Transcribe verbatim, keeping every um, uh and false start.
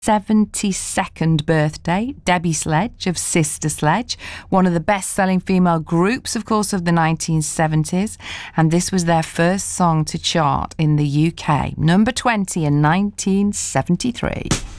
seventy-second birthday, Debbie Sledge of Sister Sledge, one of the best-selling female groups, of course, of the nineteen seventies, and this was their first song to chart in the U K, number twenty in nineteen seventy-three.